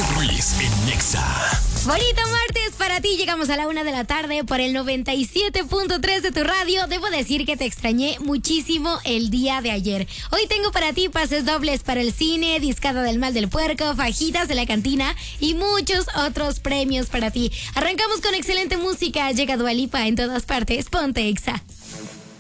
Ruiz en Nexa. Bonito martes para ti. Llegamos a la 1 de la tarde por el 97.3 de tu radio. Debo decir que te extrañé muchísimo el día de ayer. Hoy tengo para ti pases dobles para el cine, discada del mal del puerco, fajitas de la cantina y muchos otros premios para ti. Arrancamos con excelente música. Llega Dua Lipa en todas partes. Ponte Exa.